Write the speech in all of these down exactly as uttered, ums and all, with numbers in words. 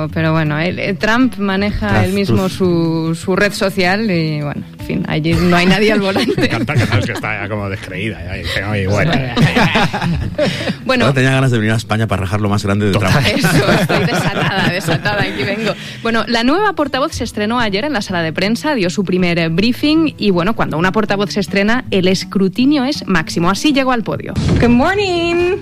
pero, pero bueno, el, Trump maneja Trump, él mismo su, su red social y bueno, en fin, allí no hay nadie al volante. Me encanta que sabes que está como descreída. Ya, y dice, oye, bueno. bueno, ahora tenía ganas de venir a España para rajar lo más grande de Trump. Eso, estoy desatada, desatada, aquí vengo. Bueno, la nueva portavoz se estrenó ayer en la sala de prensa, dio su primer briefing y bueno, cuando una portavoz se estrena, el escrutinio es máximo. Así llegó al podio. Good morning.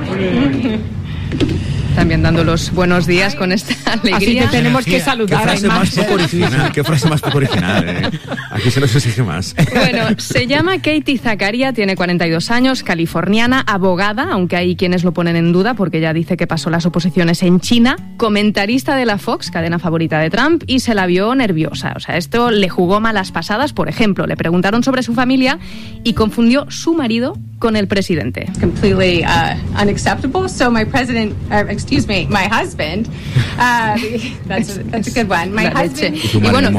También dando los buenos días con esta alegría. Así que tenemos que saludar. Qué frase más poco original, qué frase más poco original, ¿eh? Aquí se nos exige más. Bueno, se llama Katie Zakaria, tiene cuarenta y dos años, californiana, abogada, aunque hay quienes lo ponen en duda porque ya dice que pasó las oposiciones en China, comentarista de la Fox, cadena favorita de Trump, y se la vio nerviosa. O sea, esto le jugó malas pasadas. Por ejemplo, le preguntaron sobre su familia y confundió su marido con el presidente. Completely uh, unacceptable. So my president, uh, excuse me, my husband, uh, that's, a, that's a good one. My La husband. leche. Y bueno,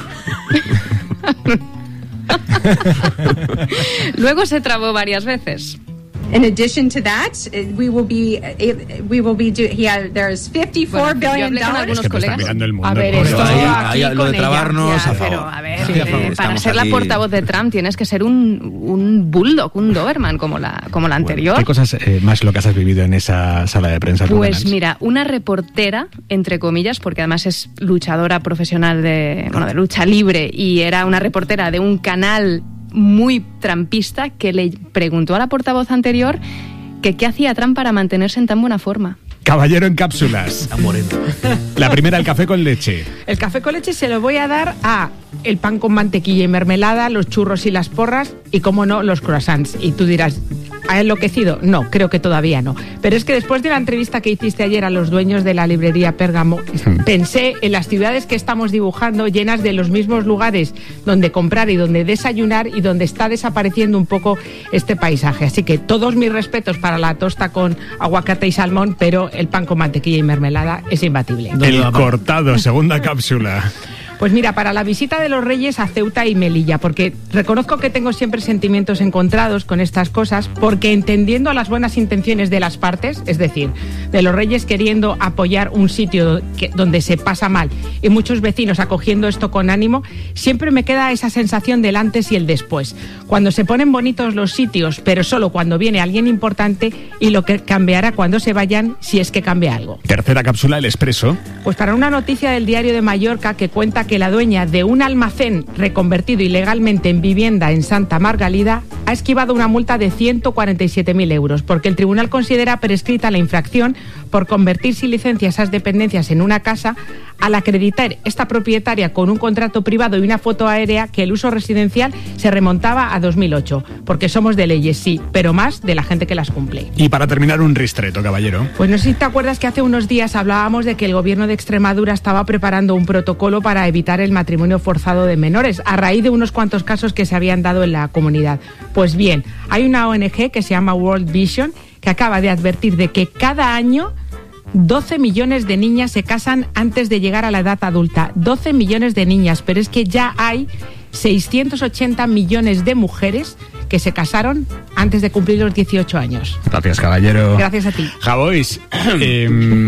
luego se trabó varias veces. In addition to that, we will be we will be do, yeah, there's fifty-four bueno, billion dollars. Es que me está mirando el mundo. A ver, esto ahí, aquí ahí, lo de trabarnos, ya, a favor. pero a ver, Sí, eh, a favor. para Estamos ser aquí. la portavoz de Trump tienes que ser un, un bulldog, un Doberman como la como la anterior. ¿Qué cosas eh, más locas has vivido en esa sala de prensa? Pues mira, una reportera, entre comillas, porque además es luchadora profesional de, bueno, de lucha libre y era una reportera de un canal muy trampista que le preguntó a la portavoz anterior que qué hacía Trump para mantenerse en tan buena forma. Caballero en cápsulas. Está moreno. La primera, el café con leche. El café con leche se lo voy a dar a el pan con mantequilla y mermelada, los churros y las porras y, como no, los croissants. Y tú dirás, ¿ha enloquecido? No, creo que todavía no. Pero es que después de la entrevista que hiciste ayer a los dueños de la librería Pérgamo, pensé en las ciudades que estamos dibujando llenas de los mismos lugares donde comprar y donde desayunar y donde está desapareciendo un poco este paisaje. Así que todos mis respetos para la tosta con aguacate y salmón, pero el pan con mantequilla y mermelada es imbatible. El cortado, segunda cápsula. Pues mira, para la visita de los Reyes a Ceuta y Melilla, porque reconozco que tengo siempre sentimientos encontrados con estas cosas, porque entendiendo las buenas intenciones de las partes, es decir, de los Reyes queriendo apoyar un sitio que, donde se pasa mal y muchos vecinos acogiendo esto con ánimo, siempre me queda esa sensación del antes y el después. Cuando se ponen bonitos los sitios, pero solo cuando viene alguien importante y lo que cambiará cuando se vayan, si es que cambia algo. Tercera cápsula, el expreso. Pues para una noticia del Diario de Mallorca que cuenta que la dueña de un almacén reconvertido ilegalmente en vivienda en Santa Margalida ha esquivado una multa de ciento cuarenta y siete mil euros porque el tribunal considera prescrita la infracción por convertir sin licencia esas dependencias en una casa al acreditar esta propietaria con un contrato privado y una foto aérea que el uso residencial se remontaba a dos mil ocho, porque somos de leyes, sí, pero más de la gente que las cumple. Y para terminar, un ristreto, caballero. Pues no sé si te acuerdas que hace unos días hablábamos de que el gobierno de Extremadura estaba preparando un protocolo para evitar el matrimonio forzado de menores, a raíz de unos cuantos casos que se habían dado en la comunidad. Pues bien, hay una O N G que se llama World Vision que acaba de advertir de que cada año doce millones de niñas se casan antes de llegar a la edad adulta. doce millones de niñas, pero es que ya hay seiscientos ochenta millones de mujeres que se casaron antes de cumplir los dieciocho años. Gracias, caballero. Gracias a ti. Javois, eh,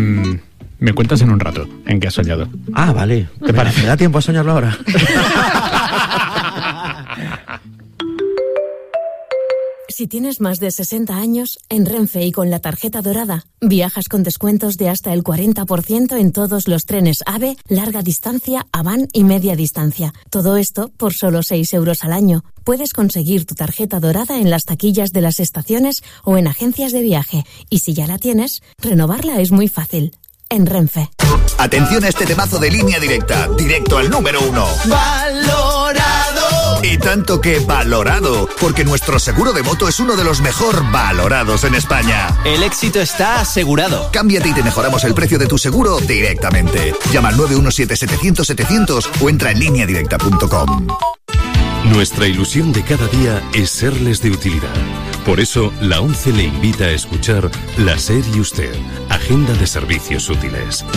me cuentas en un rato en qué has soñado. Ah, vale. ¿Te parece? ¿Me da tiempo a soñarlo ahora? Si tienes más de sesenta años, en Renfe y con la tarjeta dorada, viajas con descuentos de hasta el cuarenta por ciento en todos los trenes AVE, larga distancia, Avant y media distancia. Todo esto por solo seis euros al año. Puedes conseguir tu tarjeta dorada en las taquillas de las estaciones o en agencias de viaje. Y si ya la tienes, renovarla es muy fácil. En Renfe. Atención a este temazo de Línea Directa, directo al número uno. ¡Valorado! Y tanto que valorado, porque nuestro seguro de moto es uno de los mejor valorados en España. El éxito está asegurado. Cámbiate y te mejoramos el precio de tu seguro directamente. Llama al nueve uno siete setecientos setecientos o entra en línea directa punto com. Nuestra ilusión de cada día es serles de utilidad. Por eso, la ONCE le invita a escuchar La SER y Usted, Agenda de Servicios Útiles.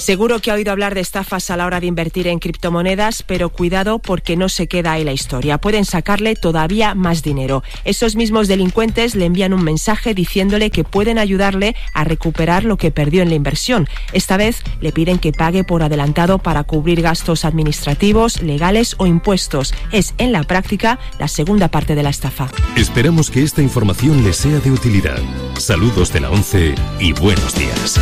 Seguro que ha oído hablar de estafas a la hora de invertir en criptomonedas, pero cuidado porque no se queda ahí la historia. Pueden sacarle todavía más dinero. Esos mismos delincuentes le envían un mensaje diciéndole que pueden ayudarle a recuperar lo que perdió en la inversión. Esta vez le piden que pague por adelantado para cubrir gastos administrativos, legales o impuestos. Es, en la práctica, la segunda parte de la estafa. Esperamos que esta información les sea de utilidad. Saludos de la ONCE y buenos días.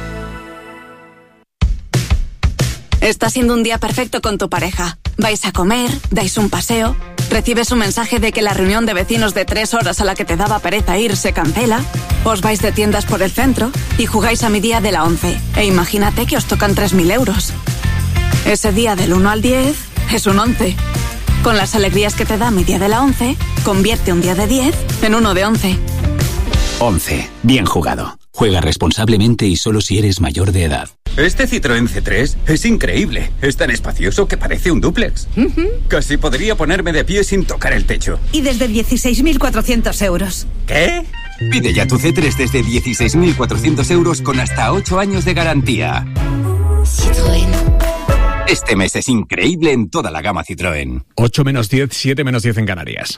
Está siendo un día perfecto con tu pareja. Vais a comer, dais un paseo, recibes un mensaje de que la reunión de vecinos de tres horas a la que te daba pereza ir se cancela, os vais de tiendas por el centro y jugáis a mi día de la ONCE. E imagínate que os tocan tres mil euros. Ese día del uno al diez es un once. Con las alegrías que te da mi día de la ONCE, convierte un día de diez en uno de once. once. Bien jugado. Juega responsablemente y solo si eres mayor de edad. Este Citroën C tres es increíble. Es tan espacioso que parece un dúplex. Uh-huh. Casi podría ponerme de pie sin tocar el techo. Y desde dieciséis mil cuatrocientos euros. ¿Qué? Pide ya tu C tres desde dieciséis mil cuatrocientos euros con hasta ocho años de garantía. Citroën. Este mes es increíble en toda la gama Citroën. ocho menos diez, siete menos diez en Canarias.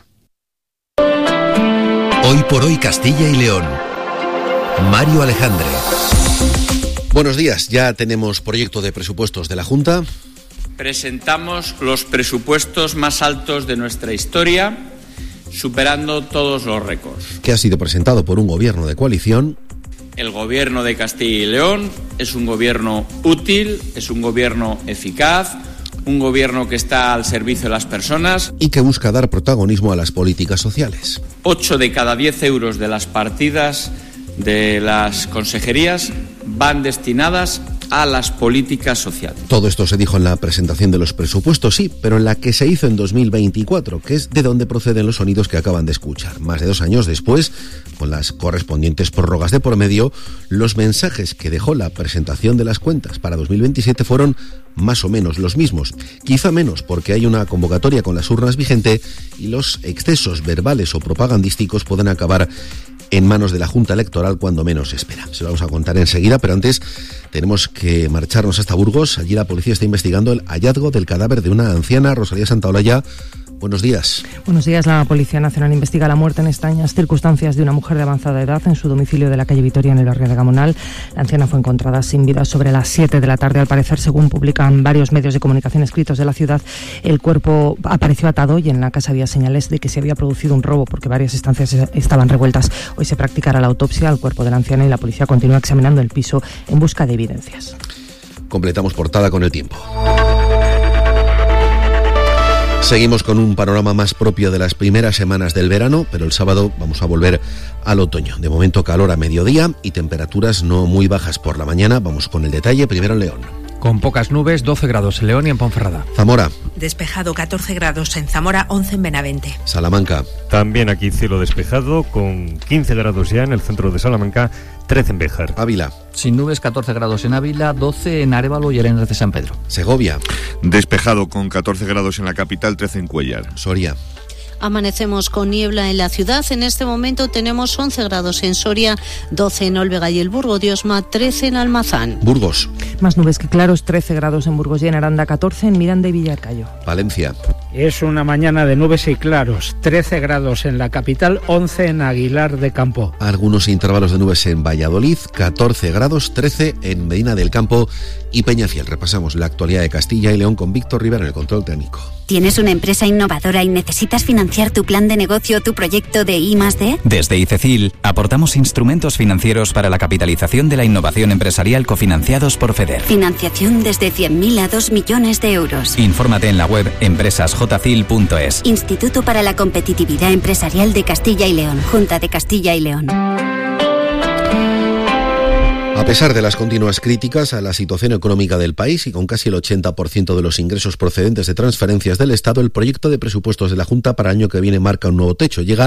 Hoy por hoy Castilla y León. Mario Alejandre. Buenos días, ya tenemos proyecto de presupuestos de la Junta. Presentamos los presupuestos más altos de nuestra historia, superando todos los récords. Que ha sido presentado por un gobierno de coalición. El gobierno de Castilla y León es un gobierno útil, es un gobierno eficaz, un gobierno que está al servicio de las personas. Y que busca dar protagonismo a las políticas sociales. Ocho de cada diez euros de las partidas de las consejerías van destinadas a las políticas sociales. Todo esto se dijo en la presentación de los presupuestos, sí, pero en la que se hizo en dos mil veinticuatro, que es de donde proceden los sonidos que acaban de escuchar. Más de dos años después, con las correspondientes prórrogas de por medio, los mensajes que dejó la presentación de las cuentas para dos mil veintisiete fueron más o menos los mismos. Quizá menos porque hay una convocatoria con las urnas vigente y los excesos verbales o propagandísticos pueden acabar en manos de la Junta Electoral cuando menos se espera. Se lo vamos a contar enseguida, pero antes tenemos que marcharnos hasta Burgos. Allí la policía está investigando el hallazgo del cadáver de una anciana. Rosalía Santaolalla, buenos días. Buenos días. La Policía Nacional investiga la muerte en extrañas circunstancias de una mujer de avanzada edad en su domicilio de la calle Vitoria, en el barrio de Gamonal. La anciana fue encontrada sin vida sobre las siete de la tarde. Al parecer, según publican varios medios de comunicación escritos de la ciudad, el cuerpo apareció atado y en la casa había señales de que se había producido un robo porque varias estancias estaban revueltas. Hoy se practicará la autopsia al cuerpo de la anciana y la policía continúa examinando el piso en busca de evidencias. Completamos portada con el tiempo. Seguimos con un panorama más propio de las primeras semanas del verano, pero el sábado vamos a volver al otoño. De momento calor a mediodía y temperaturas no muy bajas por la mañana. Vamos con el detalle, primero en León. Con pocas nubes, doce grados en León y en Ponferrada. Zamora. Despejado, catorce grados en Zamora, once en Benavente. Salamanca. También aquí cielo despejado, con quince grados ya en el centro de Salamanca, trece en Béjar. Ávila. Sin nubes, catorce grados en Ávila, doce en Arévalo y Arenas de San Pedro. Segovia. Despejado, con catorce grados en la capital, trece en Cuéllar. Soria. Amanecemos con niebla en la ciudad. En este momento tenemos once grados en Soria, doce en Olvega y el Burgo de Osma, trece en Almazán. Burgos. Más nubes que claros, trece grados en Burgos y en Aranda, catorce en Miranda y Villarcayo. Valencia. Es una mañana de nubes y claros, trece grados en la capital, once en Aguilar de Campo. Algunos intervalos de nubes en Valladolid, catorce grados, trece en Medina del Campo y Peñafiel. Repasamos la actualidad de Castilla y León con Víctor Rivera en el control técnico. ¿Tienes una empresa innovadora y necesitas financiar tu plan de negocio o tu proyecto de I más D? Desde ICECIL aportamos instrumentos financieros para la capitalización de la innovación empresarial cofinanciados por FEDER. Financiación desde cien mil a dos millones de euros. Infórmate en la web empresas j c i l punto es. Instituto para la Competitividad Empresarial de Castilla y León. Junta de Castilla y León. A pesar de las continuas críticas a la situación económica del país y con casi el ochenta por ciento de los ingresos procedentes de transferencias del Estado, el proyecto de presupuestos de la Junta para el año que viene marca un nuevo techo. Llega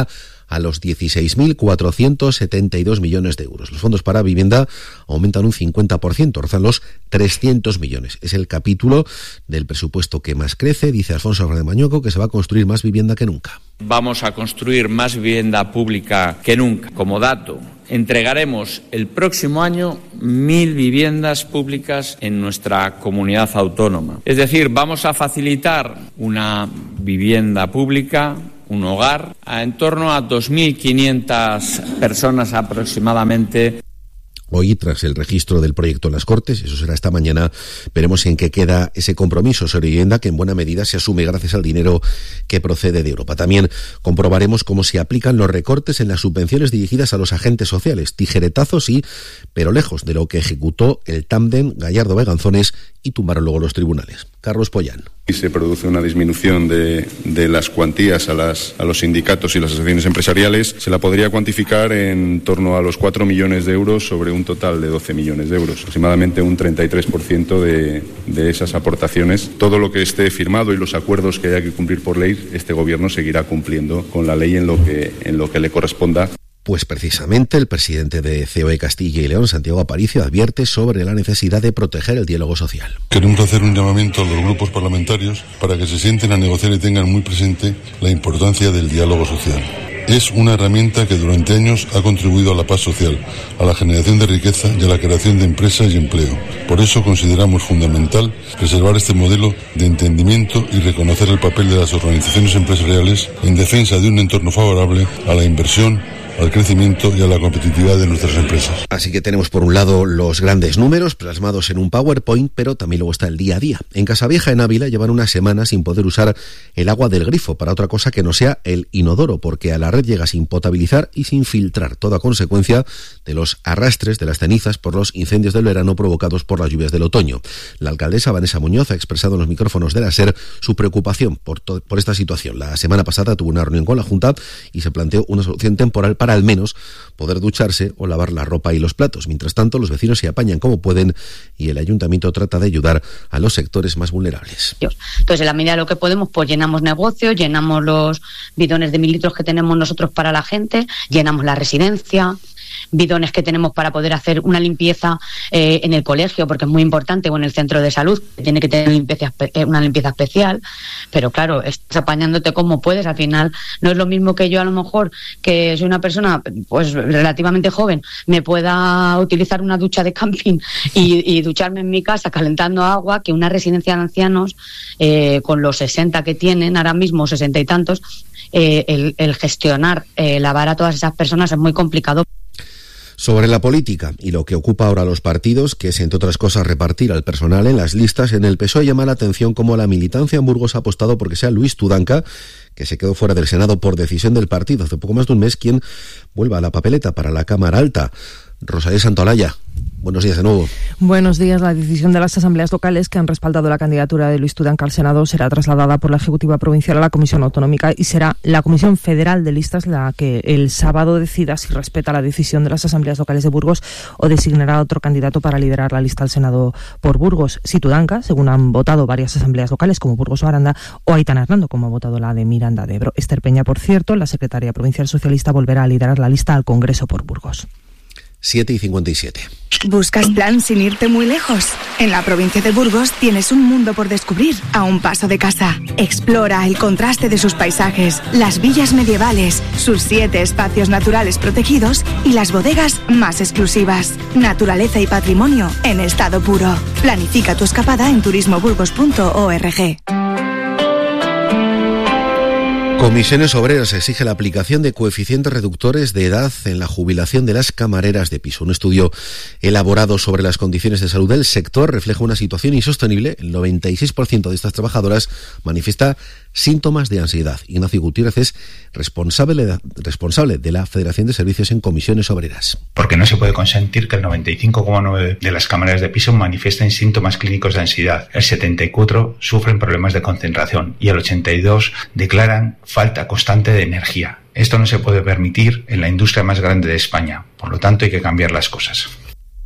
a los dieciséis mil cuatrocientos setenta y dos millones de euros. Los fondos para vivienda aumentan un cincuenta por ciento, rozan los trescientos millones. Es el capítulo del presupuesto que más crece. Dice Alfonso Fernández Mañueco que se va a construir más vivienda que nunca. Vamos a construir más vivienda pública que nunca. Como dato, entregaremos el próximo año mil viviendas públicas en nuestra comunidad autónoma. Es decir, vamos a facilitar una vivienda pública, un hogar, a en torno a dos mil quinientas personas aproximadamente. Hoy, tras el registro del proyecto en las Cortes, eso será esta mañana, veremos en qué queda ese compromiso sobre vivienda que en buena medida se asume gracias al dinero que procede de Europa. También comprobaremos cómo se aplican los recortes en las subvenciones dirigidas a los agentes sociales. Tijeretazos, sí, pero lejos de lo que ejecutó el tándem Gallardo-Beganzones y tumbaron luego los tribunales. Carlos Pollán. Y se produce una disminución de, de las cuantías a, las, a los sindicatos y las asociaciones empresariales. Se la podría cuantificar en torno a los cuatro millones de euros sobre un total de doce millones de euros. Aproximadamente un treinta y tres por ciento de, de esas aportaciones. Todo lo que esté firmado y los acuerdos que haya que cumplir por ley, este Gobierno seguirá cumpliendo con la ley en lo que, en lo que le corresponda. Pues precisamente el presidente de C O E Castilla y León, Santiago Aparicio, advierte sobre la necesidad de proteger el diálogo social. Queremos hacer un llamamiento a los grupos parlamentarios para que se sienten a negociar y tengan muy presente la importancia del diálogo social. Es una herramienta que durante años ha contribuido a la paz social, a la generación de riqueza y a la creación de empresas y empleo. Por eso consideramos fundamental preservar este modelo de entendimiento y reconocer el papel de las organizaciones empresariales en defensa de un entorno favorable a la inversión, al crecimiento y a la competitividad de nuestras empresas. Así que tenemos por un lado los grandes números plasmados en un PowerPoint, pero también luego está el día a día. En Casavieja, en Ávila, llevan una semana sin poder usar el agua del grifo para otra cosa que no sea el inodoro, porque a la red llega sin potabilizar y sin filtrar, todo a consecuencia de los arrastres de las cenizas por los incendios del verano provocados por las lluvias del otoño. La alcaldesa Vanessa Muñoz ha expresado en los micrófonos de la SER su preocupación por, to- por esta situación. La semana pasada tuvo una reunión con la Junta y se planteó una solución temporal para al menos poder ducharse o lavar la ropa y los platos. Mientras tanto, los vecinos se apañan como pueden y el ayuntamiento trata de ayudar a los sectores más vulnerables. Entonces, en la medida de lo que podemos, pues llenamos negocios, llenamos los bidones de mil litros que tenemos nosotros para la gente, llenamos la residencia, bidones que tenemos para poder hacer una limpieza eh, en el colegio, porque es muy importante, o en el centro de salud, que tiene que tener limpieza, una limpieza especial, pero claro, estás apañándote como puedes. Al final no es lo mismo que yo, a lo mejor, que soy una persona pues relativamente joven, me pueda utilizar una ducha de camping y, y ducharme en mi casa calentando agua, que una residencia de ancianos eh, con los sesenta que tienen ahora mismo, sesenta y tantos, eh, el, el gestionar, eh, lavar a todas esas personas es muy complicado. Sobre la política y lo que ocupa ahora a los partidos, que es, entre otras cosas, repartir al personal en las listas, en el P S O E llama la atención cómo la militancia en Burgos ha apostado porque sea Luis Tudanca, que se quedó fuera del Senado por decisión del partido hace poco más de un mes, quien vuelva a la papeleta para la Cámara Alta. Rosalía Santolaya, buenos días de nuevo. Buenos días. La decisión de las asambleas locales que han respaldado la candidatura de Luis Tudanca al Senado será trasladada por la Ejecutiva Provincial a la Comisión Autonómica y será la Comisión Federal de Listas la que el sábado decida si respeta la decisión de las asambleas locales de Burgos o designará a otro candidato para liderar la lista al Senado por Burgos. Si Tudanca, según han votado varias asambleas locales como Burgos o Aranda, o Aitana Hernando, como ha votado la de Miranda de Ebro. Esther Peña, por cierto, la secretaria provincial socialista, volverá a liderar la lista al Congreso por Burgos. siete y cincuenta y siete. ¿Buscas plan sin irte muy lejos? En la provincia de Burgos tienes un mundo por descubrir a un paso de casa. Explora el contraste de sus paisajes, las villas medievales, sus siete espacios naturales protegidos y las bodegas más exclusivas. Naturaleza y patrimonio en estado puro. Planifica tu escapada en turismo burgos punto org. Comisiones Obreras exige la aplicación de coeficientes reductores de edad en la jubilación de las camareras de piso. Un estudio elaborado sobre las condiciones de salud del sector refleja una situación insostenible. El noventa y seis por ciento de estas trabajadoras manifiesta síntomas de ansiedad. Ignacio Gutiérrez es responsable de, responsable de la Federación de Servicios en Comisiones Obreras. Porque no se puede consentir que el noventa y cinco coma nueve por ciento de las camareras de piso manifiesten síntomas clínicos de ansiedad. El setenta y cuatro por ciento sufren problemas de concentración y el ochenta y dos por ciento declaran falta constante de energía. Esto no se puede permitir en la industria más grande de España. Por lo tanto, hay que cambiar las cosas.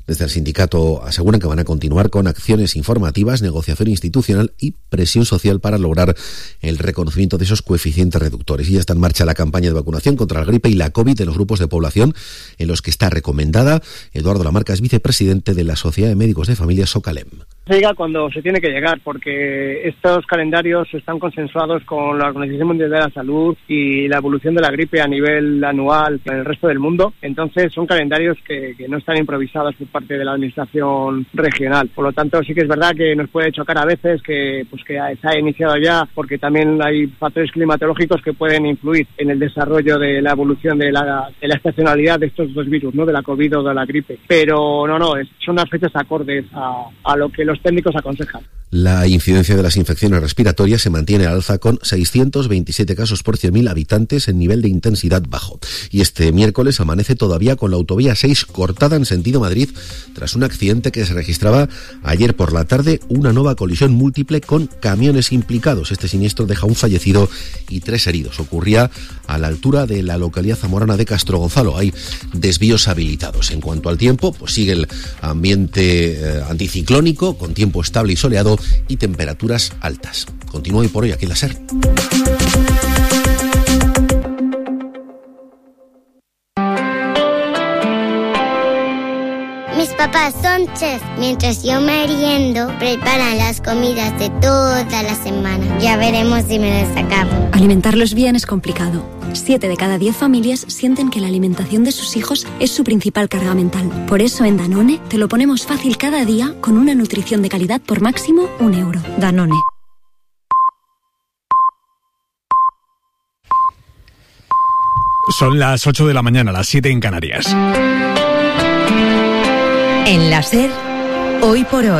Desde el sindicato aseguran que van a continuar con acciones informativas, negociación institucional y presión social para lograr el reconocimiento de esos coeficientes reductores. Y ya está en marcha la campaña de vacunación contra la gripe y la COVID en los grupos de población en los que está recomendada. Eduardo Lamarca es vicepresidente de la Sociedad de Médicos de Familia Socalem. Se llega cuando se tiene que llegar, porque estos calendarios están consensuados con la Organización Mundial de la Salud y la evolución de la gripe a nivel anual en el resto del mundo. Entonces son calendarios que, que no están improvisados por parte de la administración regional. Por lo tanto, sí que es verdad que nos puede chocar a veces que pues que se ha iniciado ya, porque también hay factores climatológicos que pueden influir en el desarrollo de la evolución de la, de la estacionalidad de estos dos virus, ¿no? De la COVID o de la gripe. Pero no, no, es, son las fechas acordes a, a lo que los técnicos aconsejan. La incidencia de las infecciones respiratorias se mantiene al alza con seiscientos veintisiete casos por cien mil habitantes en nivel de intensidad bajo. Y este miércoles amanece todavía con la autovía seis cortada en sentido Madrid tras un accidente que se registraba ayer por la tarde, una nueva colisión múltiple con camiones implicados. Este siniestro deja un fallecido y tres heridos. Ocurría a la altura de la localidad zamorana de Castro Gonzalo. Hay desvíos habilitados. En cuanto al tiempo, pues sigue el ambiente eh, anticiclónico con tiempo estable y soleado y temperaturas altas. Continúa hoy por hoy aquí en la SER. Mis papás son chefs. Mientras yo meriendo, preparan las comidas de toda la semana. Ya veremos si me las acabo. Alimentarlos bien es complicado. Siete de cada diez familias sienten que la alimentación de sus hijos es su principal carga mental. Por eso en Danone te lo ponemos fácil cada día con una nutrición de calidad por máximo un euro. Danone. Son las ocho de la mañana, las siete en Canarias. En la SER, hoy por hoy,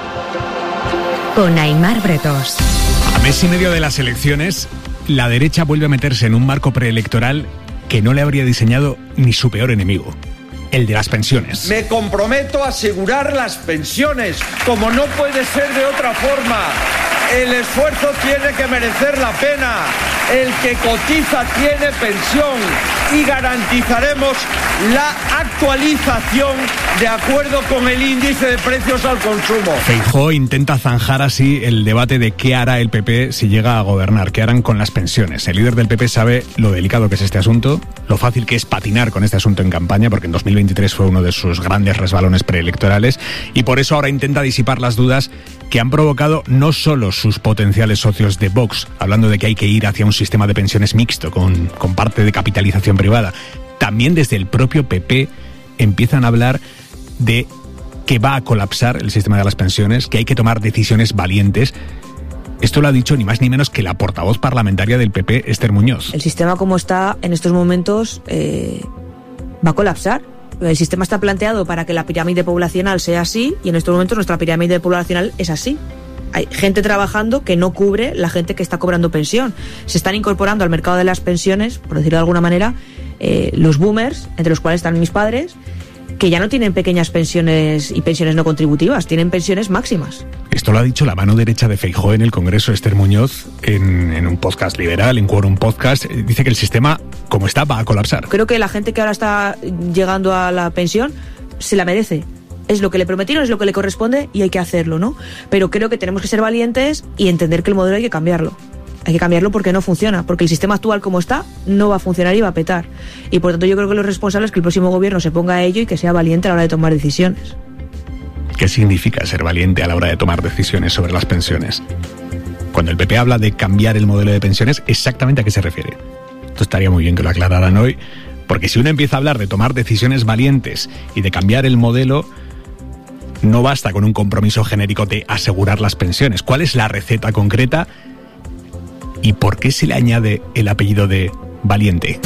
con Aimar Bretos. A mes y medio de las elecciones, la derecha vuelve a meterse en un marco preelectoral que no le habría diseñado ni su peor enemigo, el de las pensiones. Me comprometo a asegurar las pensiones, como no puede ser de otra forma. El esfuerzo tiene que merecer la pena. El que cotiza tiene pensión y garantizaremos la actualización de acuerdo con el índice de precios al consumo. Feijóo intenta zanjar así el debate de qué hará el P P si llega a gobernar, qué harán con las pensiones. El líder del P P sabe lo delicado que es este asunto, lo fácil que es patinar con este asunto en campaña, porque en dos mil veintitrés fue uno de sus grandes resbalones preelectorales, y por eso ahora intenta disipar las dudas que han provocado no solo sus potenciales socios de Vox, hablando de que hay que ir hacia un sistema de pensiones mixto con, con parte de capitalización privada. También desde el propio P P empiezan a hablar de que va a colapsar el sistema de las pensiones, que hay que tomar decisiones valientes. Esto lo ha dicho ni más ni menos que la portavoz parlamentaria del P P, Esther Muñoz. El sistema como está en estos momentos eh, va a colapsar. El sistema está planteado para que la pirámide poblacional sea así, y en estos momentos nuestra pirámide poblacional es así. Hay gente trabajando que no cubre la gente que está cobrando pensión. Se están incorporando al mercado de las pensiones, por decirlo de alguna manera, eh, los boomers, entre los cuales están mis padres, que ya no tienen pequeñas pensiones y pensiones no contributivas, tienen pensiones máximas. Esto lo ha dicho la mano derecha de Feijóo en el Congreso, Esther Muñoz, en, en un podcast liberal, en Quórum Podcast. Dice que el sistema, como está, va a colapsar. Creo que la gente que ahora está llegando a la pensión se la merece. Es lo que le prometieron, es lo que le corresponde y hay que hacerlo, ¿no? Pero creo que tenemos que ser valientes y entender que el modelo hay que cambiarlo. Hay que cambiarlo porque no funciona, porque el sistema actual como está no va a funcionar y va a petar. Y por tanto yo creo que lo responsable es que el próximo gobierno se ponga a ello y que sea valiente a la hora de tomar decisiones. ¿Qué significa ser valiente a la hora de tomar decisiones sobre las pensiones? Cuando el P P habla de cambiar el modelo de pensiones, ¿exactamente a qué se refiere? Esto estaría muy bien que lo aclararan hoy, porque si uno empieza a hablar de tomar decisiones valientes y de cambiar el modelo, no basta con un compromiso genérico de asegurar las pensiones. ¿Cuál es la receta concreta? ¿Y por qué se le añade el apellido de valiente?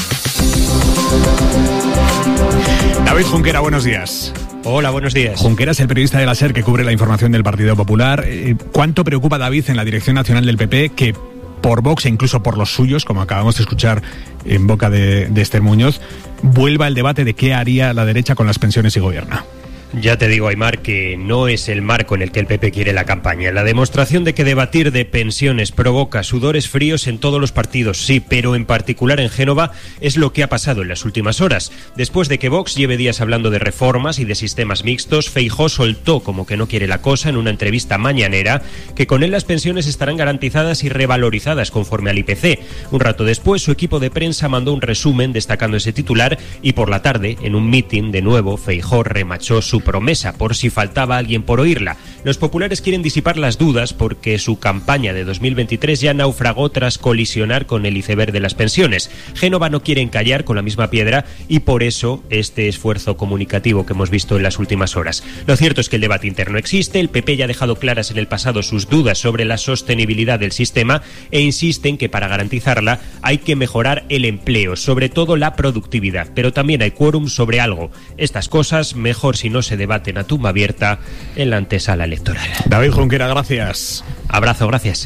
David Junquera, buenos días. Hola, buenos días. Junquera es el periodista de la SER que cubre la información del Partido Popular. ¿Cuánto preocupa, David, en la dirección nacional del P P que por Vox e incluso por los suyos, como acabamos de escuchar en boca de, de Esther Muñoz, vuelva el debate de qué haría la derecha con las pensiones si gobierna? Ya te digo, Aymar, que no es el marco en el que el P P quiere la campaña. La demostración de que debatir de pensiones provoca sudores fríos en todos los partidos, sí, pero en particular en Génova es lo que ha pasado en las últimas horas. Después de que Vox lleve días hablando de reformas y de sistemas mixtos, Feijóo soltó como que no quiere la cosa en una entrevista mañanera que con él las pensiones estarán garantizadas y revalorizadas conforme al I P C. Un rato después, su equipo de prensa mandó un resumen destacando ese titular y por la tarde, en un mitin, de nuevo, Feijóo remachó su promesa, por si faltaba alguien por oírla. Los populares quieren disipar las dudas porque su campaña de dos mil veintitrés ya naufragó tras colisionar con el iceberg de las pensiones. Génova no quiere encallar con la misma piedra y por eso este esfuerzo comunicativo que hemos visto en las últimas horas. Lo cierto es que el debate interno existe, el P P ya ha dejado claras en el pasado sus dudas sobre la sostenibilidad del sistema e insiste en que para garantizarla hay que mejorar el empleo, sobre todo la productividad, pero también hay quórum sobre algo. Estas cosas mejor si no se debaten a tumba abierta en la antesala electoral. David Junquera, gracias. Abrazo, gracias.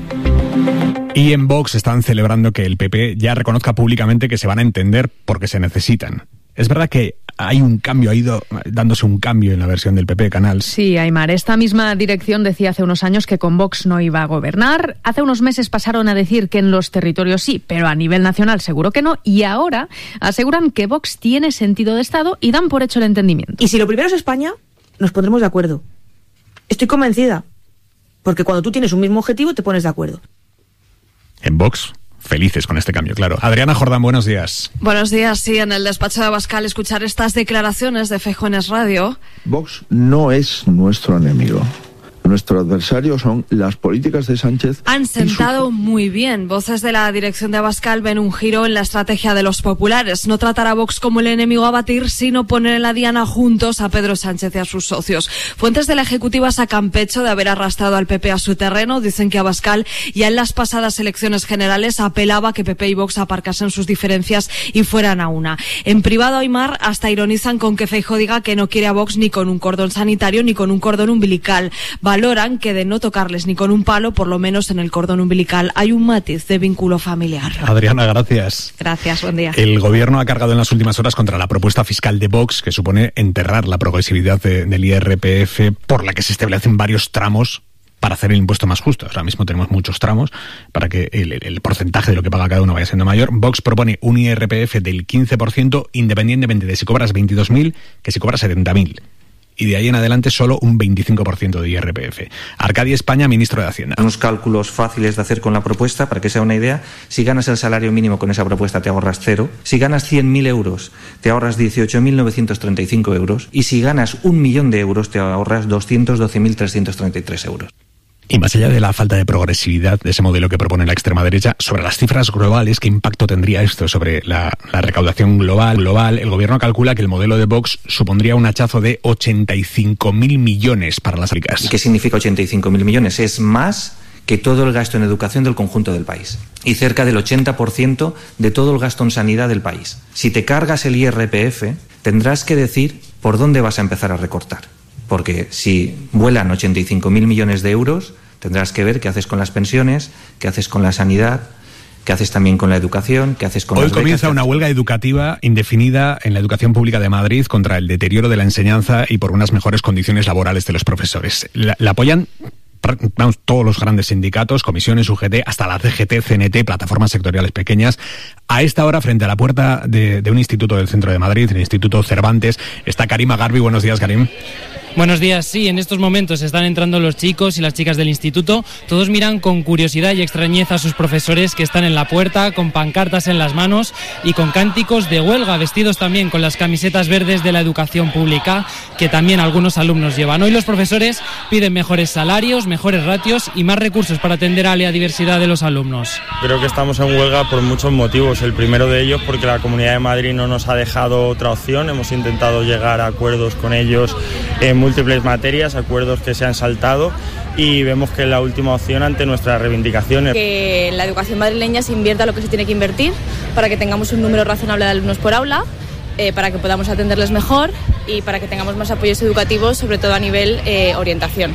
Y en Vox están celebrando que el P P ya reconozca públicamente que se van a entender porque se necesitan. Es verdad que hay un cambio, ha ido dándose un cambio en la versión del P P Canals. Sí, Aymar, esta misma dirección decía hace unos años que con Vox no iba a gobernar. Hace unos meses pasaron a decir que en los territorios sí, pero a nivel nacional seguro que no. Y ahora aseguran que Vox tiene sentido de Estado y dan por hecho el entendimiento. Y si lo primero es España, nos pondremos de acuerdo. Estoy convencida. Porque cuando tú tienes un mismo objetivo, te pones de acuerdo. En Vox, felices con este cambio, claro. Adriana Jordán, buenos días. Buenos días, sí, en el despacho de Abascal escuchar estas declaraciones de Feijóo en Es Radio. Vox no es nuestro enemigo. Nuestro adversario son las políticas de Sánchez. Han sentado muy bien. Voces de la dirección de Abascal ven un giro en la estrategia de los populares. No tratar a Vox como el enemigo a batir, sino poner en la diana juntos a Pedro Sánchez y a sus socios. Fuentes de la Ejecutiva sacan pecho de haber arrastrado al P P a su terreno. Dicen que Abascal ya en las pasadas elecciones generales apelaba a que P P y Vox aparcasen sus diferencias y fueran a una. En privado, Aymar, hasta ironizan con que Feijóo diga que no quiere a Vox ni con un cordón sanitario ni con un cordón umbilical. Valoran que de no tocarles ni con un palo, por lo menos en el cordón umbilical, hay un matiz de vínculo familiar. Adriana, gracias. Gracias, buen día. El gobierno ha cargado en las últimas horas contra la propuesta fiscal de Vox, que supone enterrar la progresividad de, del I R P F, por la que se establecen varios tramos para hacer el impuesto más justo. Ahora mismo tenemos muchos tramos para que el, el porcentaje de lo que paga cada uno vaya siendo mayor. Vox propone un I R P F del quince por ciento, independientemente de si cobras veintidós mil que si cobras setenta mil. Y de ahí en adelante solo un veinticinco por ciento de I R P F. Arcadi España, ministro de Hacienda. Unos cálculos fáciles de hacer con la propuesta, para que sea una idea. Si ganas el salario mínimo con esa propuesta te ahorras cero. Si ganas cien mil euros te ahorras dieciocho mil novecientos treinta y cinco euros. Y si ganas un millón de euros te ahorras doscientos doce mil trescientos treinta y tres euros. Y más allá de la falta de progresividad de ese modelo que propone la extrema derecha, sobre las cifras globales, ¿qué impacto tendría esto sobre la, la recaudación global? global? El gobierno calcula que el modelo de Vox supondría un hachazo de ochenta y cinco mil millones para las ricas. ¿Y qué significa ochenta y cinco mil millones? Es más que todo el gasto en educación del conjunto del país. Y cerca del ochenta por ciento de todo el gasto en sanidad del país. Si te cargas el I R P F, tendrás que decir por dónde vas a empezar a recortar. Porque si vuelan ochenta y cinco mil millones de euros, tendrás que ver qué haces con las pensiones, qué haces con la sanidad, qué haces también con la educación, qué haces con Hoy las becas. comienza una huelga educativa indefinida en la educación pública de Madrid contra el deterioro de la enseñanza y por unas mejores condiciones laborales de los profesores. La, la apoyan vamos, todos los grandes sindicatos, comisiones, U G T, hasta la C G T, C N T, plataformas sectoriales pequeñas. A esta hora, frente a la puerta de, de un instituto del centro de Madrid, el Instituto Cervantes, está Karim Agarbi. Buenos días, Karim. Buenos días, sí, en estos momentos están entrando los chicos y las chicas del instituto. Todos miran con curiosidad y extrañeza a sus profesores que están en la puerta, con pancartas en las manos y con cánticos de huelga, vestidos también con las camisetas verdes de la educación pública, que también algunos alumnos llevan. Hoy los profesores piden mejores salarios, mejores ratios y más recursos para atender a la diversidad de los alumnos. Creo que estamos en huelga por muchos motivos. El primero de ellos porque la Comunidad de Madrid no nos ha dejado otra opción. Hemos intentado llegar a acuerdos con ellos en múltiples materias, acuerdos que se han saltado, y vemos que es la última opción ante nuestras reivindicaciones. Que en la educación madrileña se invierta lo que se tiene que invertir para que tengamos un número razonable de alumnos por aula, eh, para que podamos atenderles mejor y para que tengamos más apoyos educativos, sobre todo a nivel eh, orientación.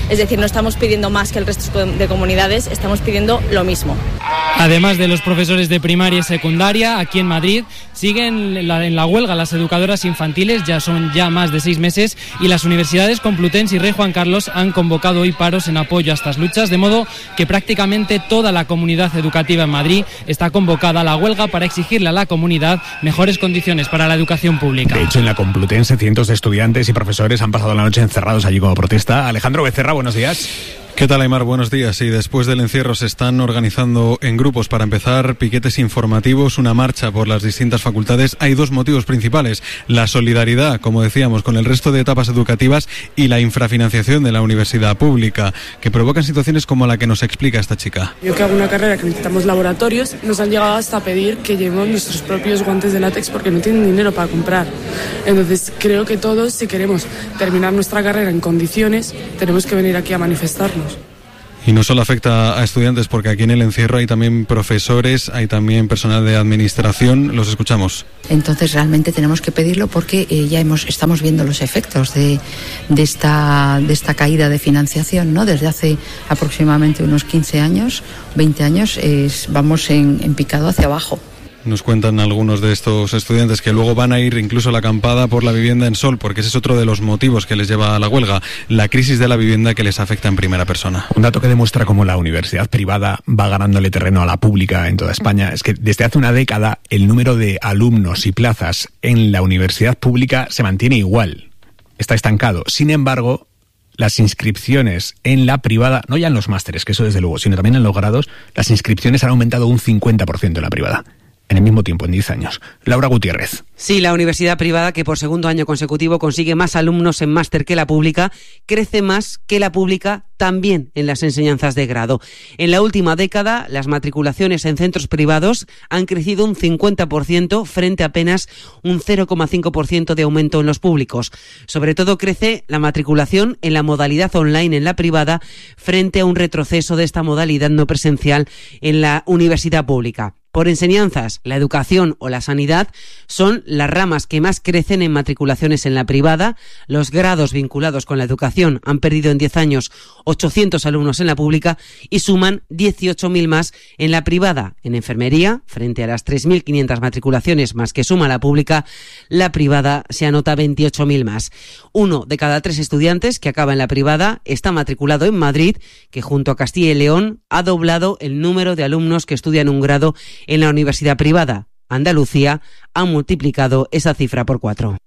Es decir, no estamos pidiendo más que el resto de comunidades, estamos pidiendo lo mismo. Además de los profesores de primaria y secundaria, aquí en Madrid siguen en la, en la huelga las educadoras infantiles, ya son ya más de seis meses, y las universidades Complutense y Rey Juan Carlos han convocado hoy paros en apoyo a estas luchas, de modo que prácticamente toda la comunidad educativa en Madrid está convocada a la huelga para exigirle a la comunidad mejores condiciones para la educación pública. De hecho, en la Complutense cientos de estudiantes y profesores han pasado la noche encerrados allí como protesta. Alejandro Becerra, buenos días. ¿Qué tal, Aymar? Buenos días. Y después del encierro se están organizando en grupos para empezar piquetes informativos, una marcha por las distintas facultades. Hay dos motivos principales: la solidaridad, como decíamos, con el resto de etapas educativas, y la infrafinanciación de la universidad pública, que provocan situaciones como la que nos explica esta chica. Yo que hago una carrera que necesitamos laboratorios, nos han llegado hasta pedir que llevemos nuestros propios guantes de látex porque no tienen dinero para comprar. Entonces creo que todos, si queremos terminar nuestra carrera en condiciones, tenemos que venir aquí a manifestarnos. Y no solo afecta a estudiantes, porque aquí en el encierro hay también profesores, hay también personal de administración. Los escuchamos. Entonces realmente tenemos que pedirlo porque eh, ya hemos estamos viendo los efectos de, de, esta, de esta caída de financiación, ¿no? Desde hace aproximadamente unos quince años, veinte años, eh, vamos en, en picado hacia abajo. Nos cuentan algunos de estos estudiantes que luego van a ir incluso a la acampada por la vivienda en Sol, porque ese es otro de los motivos que les lleva a la huelga, la crisis de la vivienda que les afecta en primera persona. Un dato que demuestra cómo la universidad privada va ganándole terreno a la pública en toda España es que desde hace una década el número de alumnos y plazas en la universidad pública se mantiene igual, está estancado. Sin embargo, las inscripciones en la privada, no ya en los másteres, que eso desde luego, sino también en los grados, las inscripciones han aumentado un cincuenta por ciento en la privada. En el mismo tiempo, en diez años. Laura Gutiérrez. Sí, la universidad privada, que por segundo año consecutivo consigue más alumnos en máster que la pública, crece más que la pública también en las enseñanzas de grado. En la última década, las matriculaciones en centros privados han crecido un cincuenta por ciento frente a apenas un cero coma cinco por ciento de aumento en los públicos. Sobre todo crece la matriculación en la modalidad online en la privada frente a un retroceso de esta modalidad no presencial en la universidad pública. Por enseñanzas, la educación o la sanidad son las ramas que más crecen en matriculaciones en la privada. Los grados vinculados con la educación han perdido en diez años ochocientos alumnos en la pública y suman dieciocho mil más en la privada. En enfermería, frente a las tres mil quinientas matriculaciones más que suma la pública, la privada se anota veintiocho mil más. Uno de cada tres estudiantes que acaba en la privada está matriculado en Madrid, que junto a Castilla y León ha doblado el número de alumnos que estudian un grado en la universidad privada. Andalucía ha multiplicado esa cifra por cuatro.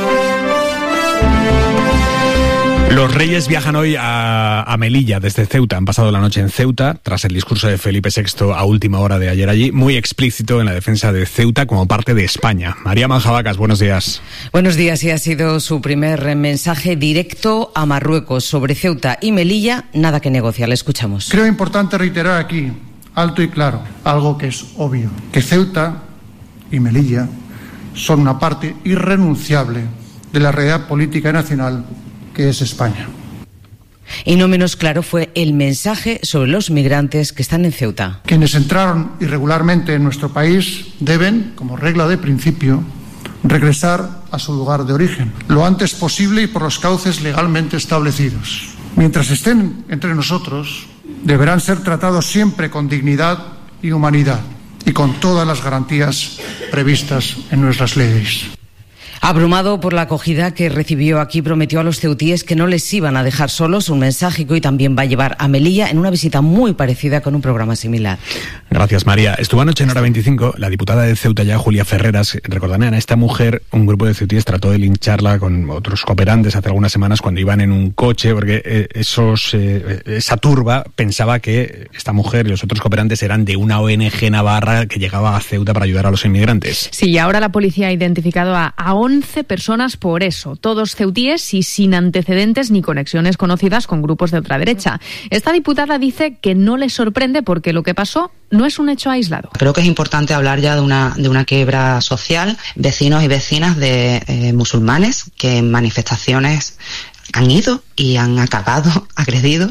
Los Reyes viajan hoy a, a Melilla desde Ceuta. Han pasado la noche en Ceuta tras el discurso de Felipe sexto a última hora de ayer allí, muy explícito en la defensa de Ceuta como parte de España. María Manjabacas, buenos días. Buenos días, y ha sido su primer mensaje directo a Marruecos sobre Ceuta y Melilla. Nada que negociar, le escuchamos. Creo importante reiterar aquí, alto y claro, algo que es obvio, que Ceuta y Melilla son una parte irrenunciable de la realidad política nacional que es España. Y no menos claro fue el mensaje sobre los migrantes que están en Ceuta. Quienes entraron irregularmente en nuestro país deben, como regla de principio, regresar a su lugar de origen, lo antes posible y por los cauces legalmente establecidos. Mientras estén entre nosotros, deberán ser tratados siempre con dignidad y humanidad y con todas las garantías previstas en nuestras leyes. Abrumado por la acogida que recibió aquí, prometió a los ceutíes que no les iban a dejar solos, un mensaje que hoy también va a llevar a Melilla en una visita muy parecida con un programa similar. Gracias, María. Estuvo anoche en Hora veinticinco la diputada de Ceuta ya, Julia Ferreras. Recordarán a esta mujer, un grupo de ceutíes trató de lincharla con otros cooperantes hace algunas semanas cuando iban en un coche, porque eh, esos eh, esa turba pensaba que esta mujer y los otros cooperantes eran de una O N G navarra que llegaba a Ceuta para ayudar a los inmigrantes. Sí, y ahora la policía ha identificado a, a once personas por eso, todos ceutíes y sin antecedentes ni conexiones conocidas con grupos de ultraderecha. Esta diputada dice que no le sorprende porque lo que pasó no es un hecho aislado. Creo que es importante hablar ya de una, de una quiebra social, vecinos y vecinas de eh, musulmanes que en manifestaciones han ido y han acabado agredidos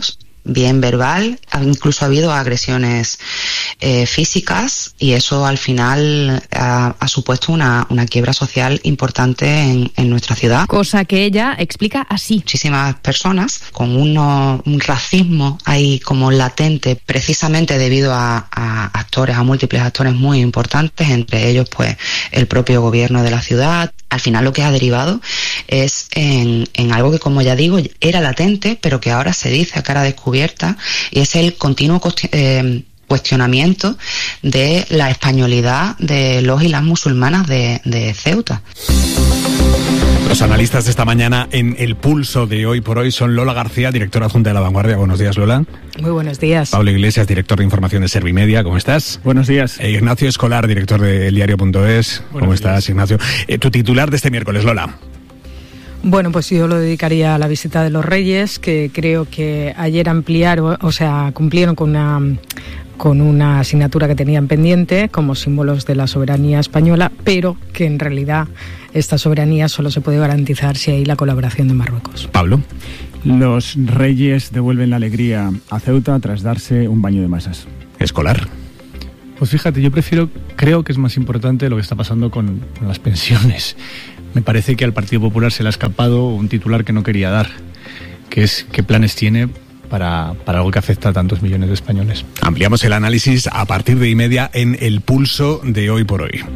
bien verbal, incluso ha habido agresiones eh, físicas, y eso al final ha, ha supuesto una, una quiebra social importante en, en nuestra ciudad. Cosa que ella explica así. Muchísimas personas con uno, un racismo ahí como latente, precisamente debido a, a actores, a múltiples actores muy importantes, entre ellos pues el propio gobierno de la ciudad. Al final lo que ha derivado es en, en algo que, como ya digo, era latente, pero que ahora se dice a cara descubierta, y es el continuo eh, cuestionamiento de la españolidad de los y las musulmanas de, de Ceuta. Los analistas de esta mañana en El Pulso de Hoy por Hoy son Lola García, directora adjunta de La Vanguardia. Buenos días, Lola. Muy buenos días. Pablo Iglesias, director de información de Servimedia. ¿Cómo estás? Buenos días. E Ignacio Escolar, director de eldiario punto es. ¿Cómo estás, días. Ignacio? Eh, tu titular de este miércoles, Lola. Bueno, pues yo lo dedicaría a la visita de los Reyes, que creo que ayer ampliaron, o sea, cumplieron con una... con una asignatura que tenían pendiente como símbolos de la soberanía española, pero que en realidad esta soberanía solo se puede garantizar si hay la colaboración de Marruecos. Pablo. Los Reyes devuelven la alegría a Ceuta tras darse un baño de masas. Escolar. Pues fíjate, yo prefiero, creo que es más importante lo que está pasando con, con las pensiones. Me parece que al Partido Popular se le ha escapado un titular que no quería dar, que es qué planes tiene Para, para algo que afecta a tantos millones de españoles. Ampliamos el análisis a partir de y media en El Pulso de Hoy por Hoy.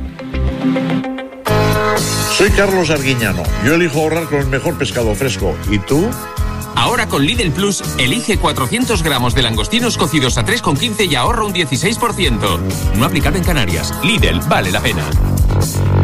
Soy Carlos Arguiñano. Yo elijo ahorrar con el mejor pescado fresco. ¿Y tú? Ahora con Lidl Plus, elige cuatrocientos gramos de langostinos cocidos a tres con quince y ahorra un dieciséis por ciento. No aplicado en Canarias. Lidl, vale la pena.